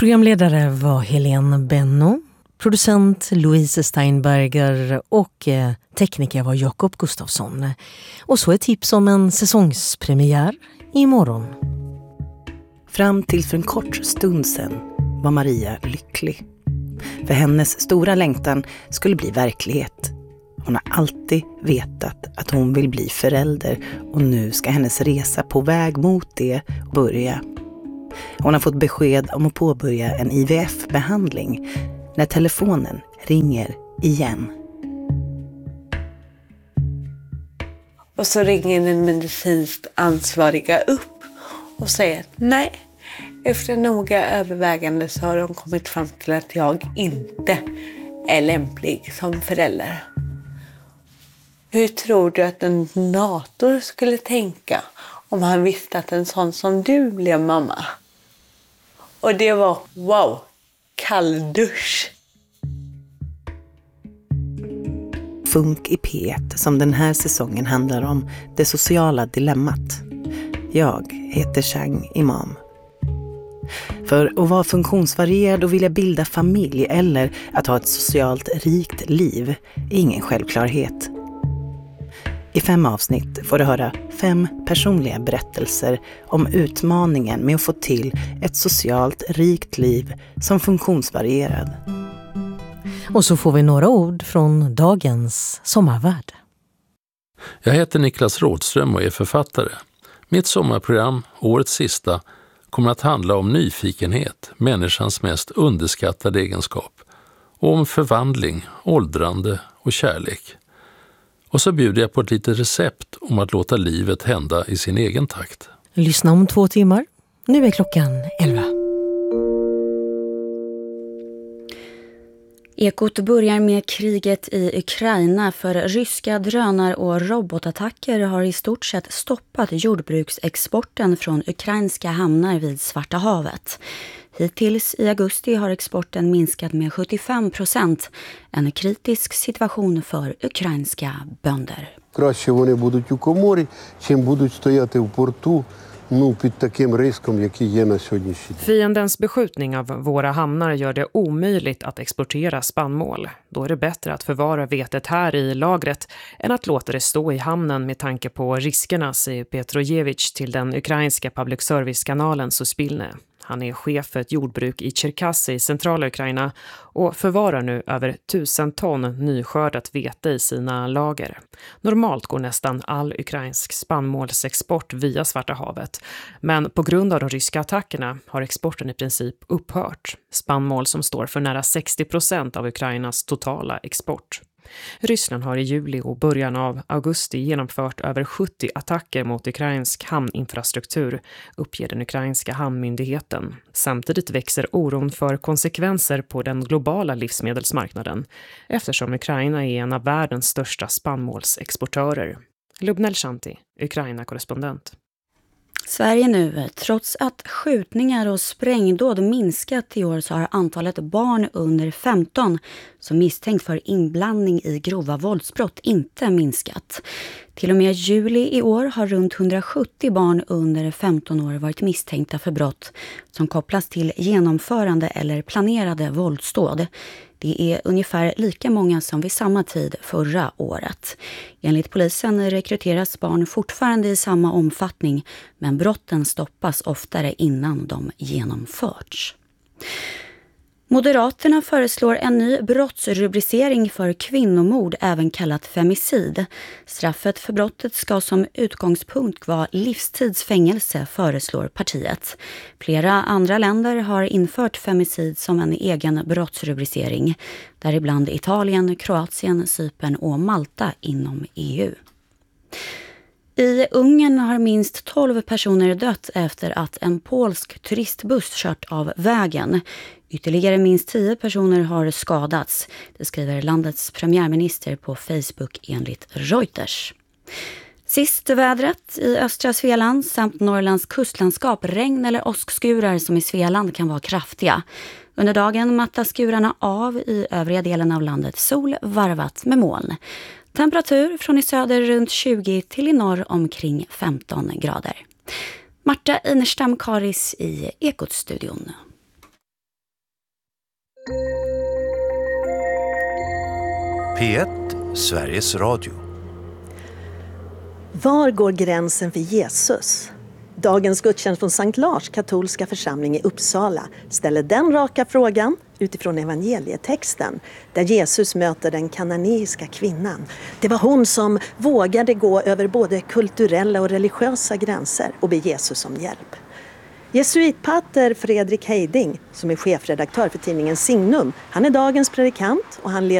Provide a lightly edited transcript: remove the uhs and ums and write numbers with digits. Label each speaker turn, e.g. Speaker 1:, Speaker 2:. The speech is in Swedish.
Speaker 1: Programledare var Helene Benno, producent Louise Steinberger och tekniker var Jakob Gustafsson. Och så ett tips om en säsongspremiär imorgon.
Speaker 2: Fram till för en kort stund sedan var Maria lycklig. För hennes stora längtan skulle bli verklighet. Hon har alltid vetat att hon vill bli förälder och nu ska hennes resa på väg mot det börja. Hon har fått besked om att påbörja en IVF-behandling när telefonen ringer igen.
Speaker 3: Och så ringer den medicinskt ansvariga upp och säger att nej, efter noga övervägande så har de kommit fram till att jag inte är lämplig som förälder. Hur tror du att en donator skulle tänka om han visste att en sån som du blev mamma? Och det var, wow, kalldusch.
Speaker 2: Funk i P1 som den här säsongen handlar om det sociala dilemmat. Jag heter Chang Imam. För att vara funktionsvarierad och vilja bilda familj eller att ha ett socialt rikt liv är ingen självklarhet. I 5 avsnitt får du höra 5 personliga berättelser om utmaningen med att få till ett socialt rikt liv som funktionsvarierad.
Speaker 1: Och så får vi några ord från dagens sommarvärld.
Speaker 4: Jag heter Niklas Rådström och är författare. Mitt sommarprogram, årets sista, kommer att handla om nyfikenhet, människans mest underskattade egenskap, och om förvandling, åldrande och kärlek. Och så bjuder jag på ett litet recept om att låta livet hända i sin egen takt.
Speaker 1: Lyssna om 2 timmar. Nu är klockan 11.
Speaker 5: Ekot börjar med kriget i Ukraina, för ryska drönar- och robotattacker har i stort sett stoppat jordbruksexporten från ukrainska hamnar vid Svarta havet. Hittills i augusti har exporten minskat med 75%, en kritisk situation för ukrainska bönder.
Speaker 6: Краще вони будуть у коморі, чим будуть стояти в порту, під таким риском, який є на сьогоднішній день.
Speaker 7: Fiendens beskjutning av våra hamnar gör det omöjligt att exportera spannmål. Då är det bättre att förvara vetet här i lagret än att låta det stå i hamnen med tanke på riskerna, säger Petrojevich till den ukrainska public service-kanalen Suspilne. Han är chef för ett jordbruk i Cherkassy i centrala Ukraina och förvarar nu över 1000 ton nyskördat vete i sina lager. Normalt går nästan all ukrainsk spannmålsexport via Svarta havet, men på grund av de ryska attackerna har exporten i princip upphört. Spannmål som står för nära 60% av Ukrainas totala export. Ryssland har i juli och början av augusti genomfört över 70 attacker mot ukrainsk hamninfrastruktur, uppger den ukrainska hamnmyndigheten. Samtidigt växer oron för konsekvenser på den globala livsmedelsmarknaden, eftersom Ukraina är en av världens största spannmålsexportörer. Lubnel Shanti, Ukraina-korrespondent.
Speaker 5: Sverige nu. Trots att skjutningar och sprängdåd minskat i år så har antalet barn under 15 som misstänkt för inblandning i grova våldsbrott inte minskat. Till och med juli i år har runt 170 barn under 15 år varit misstänkta för brott som kopplas till genomförande eller planerade våldsdåd. Det är ungefär lika många som vid samma tid förra året. Enligt polisen rekryteras barn fortfarande i samma omfattning, men brotten stoppas oftare innan de genomförts. Moderaterna föreslår en ny brottsrubricering för kvinnomord, även kallat femicid. Straffet för brottet ska som utgångspunkt vara livstidsfängelse, föreslår partiet. Flera andra länder har infört femicid som en egen brottsrubricering, däribland Italien, Kroatien, Cypern och Malta inom EU. I Ungern har minst 12 personer dött efter att en polsk turistbuss kört av vägen. Ytterligare minst 10 personer har skadats, det skriver landets premiärminister på Facebook enligt Reuters. Sist vädret i östra Svealand samt Norrlands kustlandskap, regn eller åskskurar som i Svealand kan vara kraftiga. Under dagen mattas skurarna av, i övriga delen av landet sol varvat med moln. Temperatur från i söder runt 20 till i norr omkring 15 grader. Marta Inerstam Karis i Ekot-studion.
Speaker 8: P1, Sveriges Radio.
Speaker 9: Var går gränsen för Jesus? Dagens gudstjänst från Sankt Lars katolska församling i Uppsala ställer den raka frågan utifrån evangelietexten där Jesus möter den kananeiska kvinnan. Det var hon som vågade gå över både kulturella och religiösa gränser och be Jesus om hjälp. Jesuitpater Fredrik Heiding, som är chefredaktör för tidningen Signum, han är dagens predikant och han leder